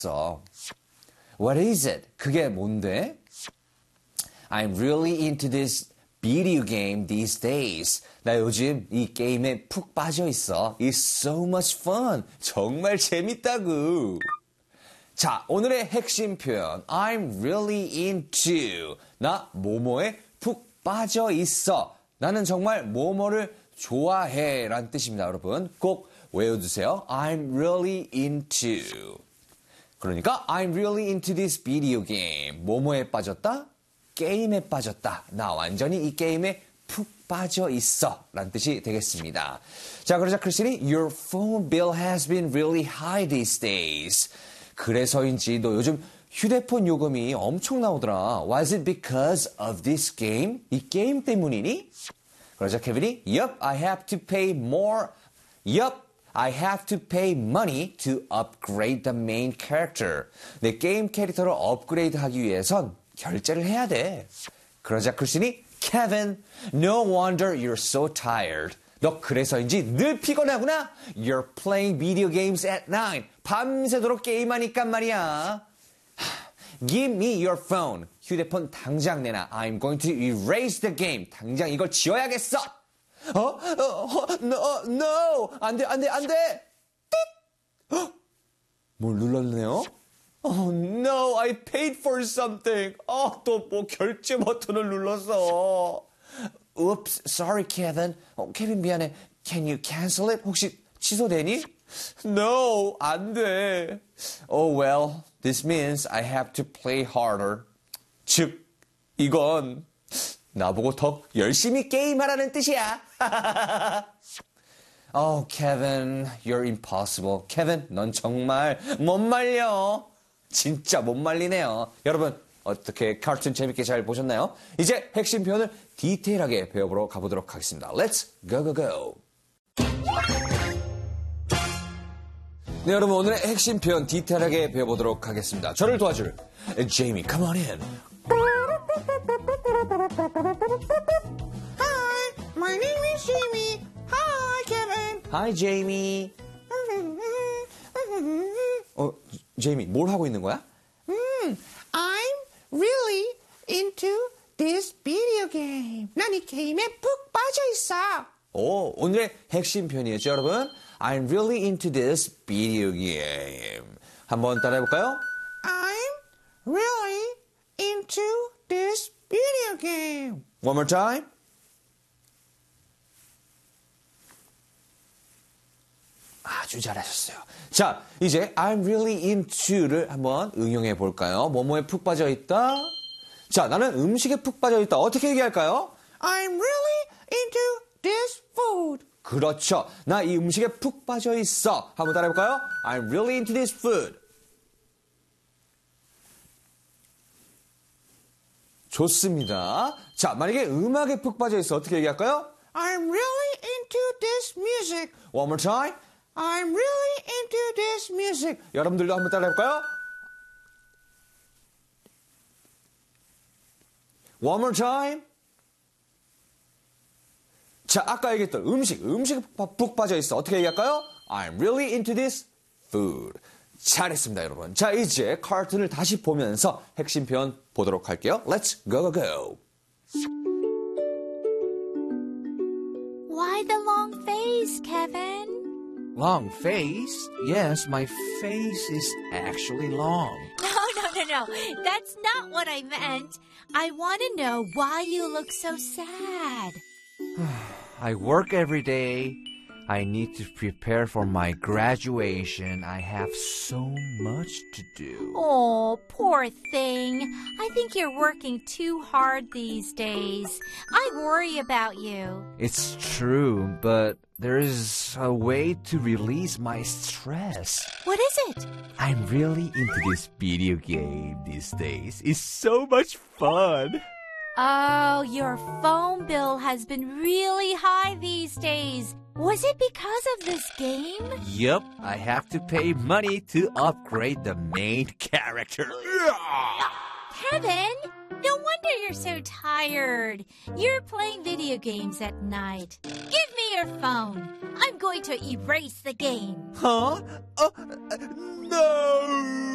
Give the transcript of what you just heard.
What is it? 그게 뭔데? I'm really into this video game these days. 나 요즘 이 게임에 푹 빠져 있어. It's so much fun. 정말 재밌다고. 자, 오늘의 핵심 표현. I'm really into. 나 뭐뭐에 푹 빠져 있어. 나는 정말 뭐뭐를 좋아해. 라는 뜻입니다, 여러분. 꼭 외워두세요. I'm really into. 그러니까 I'm really into this video game. 뭐뭐에 빠졌다? 게임에 빠졌다. 나 완전히 이 게임에 푹 빠져 있어. 라는 뜻이 되겠습니다. 자, 그러자 크리스틴이 Your phone bill has been really high these days. 그래서인지 너 요즘 휴대폰 요금이 엄청 나오더라. Was it because of this game? 이 게임 때문이니? 그러자 케빈이 Yup, I have to pay more. Yup, I have to pay money to upgrade the main character. 내 게임 캐릭터를 업그레이드하기 위해선 결제를 해야 돼. 그러자 크리스틴이 Kevin, no wonder you're so tired. 너 그래서인지 늘 피곤하구나. You're playing video games at night. 밤새도록 게임하니까 말이야. Give me your phone. 휴대폰 당장 내놔. I'm going to erase the game. 당장 이걸 지워야겠어. No. 안 돼. 뭘 눌렀네요? Oh, no, I paid for something. 또 뭐 결제 버튼을 눌렀어. Oops, sorry, Kevin. 케빈 미안해. Can you cancel it? 혹시 취소되니? No, 안 돼. Oh, well, this means I have to play harder. 즉, 이건 나보고 더 열심히 게임하라는 뜻이야. Oh, Kevin, you're impossible. Kevin, 넌 정말 못 말려. 진짜 못 말리네요. 여러분, 어떻게 카툰 재밌게 잘 보셨나요? 이제 핵심 표현을 디테일하게 배워보러 가보도록 하겠습니다. Let's go. 네, 여러분, 오늘의 핵심 표현 디테일하게 배워보도록 하겠습니다. 저를 도와줄 제이미, come on in. Hi, my name is Jamie. Hi, Kevin. Hi, Jamie. 제이미, 뭘 하고 있는 거야? I'm really into this video game. 난 이 게임에 푹 빠져 있어. 오늘의 핵심 표현이었죠, 여러분? I'm really into this video game. 한번 따라해볼까요? I'm really into this video game. One more time. 아주 잘하셨어요. 자, 이제 I'm really into를 한번 응용해 볼까요? 뭐뭐에 푹 빠져 있다. 자, 나는 음식에 푹 빠져 있다. 어떻게 얘기할까요? I'm really into this food. 그렇죠. 나 이 음식에 푹 빠져 있어. 한번 따라해 볼까요? I'm really into this food. 좋습니다. 자, 만약에 음악에 푹 빠져 있어. 어떻게 얘기할까요? I'm really into this music. One more time. I'm really into this music. 여러분들도 한번 따라해 볼까요? One more time. 자, 아까 얘기했던 음식에 푹 빠져 있어. 어떻게 얘기할까요? I'm really into this food. 잘했습니다, 여러분. 자, 이제 카툰을 다시 보면서 핵심 표현 보도록 할게요. Let's go. Why the long face, Kevin? Long face? Yes, my face is actually long. No. That's not what I meant. I want to know why you look so sad. I work every day. I need to prepare for my graduation. I have so much to do. Oh, poor thing. I think you're working too hard these days. I worry about you. It's true, but there is a way to release my stress. What is it? I'm really into this video game these days. It's so much fun. Oh, your phone bill has been really high these days. Was it because of this game? Yup, I have to pay money to upgrade the main character. Kevin, no wonder you're so tired. You're playing video games at night. Give me your phone. I'm going to erase the game. Huh? No!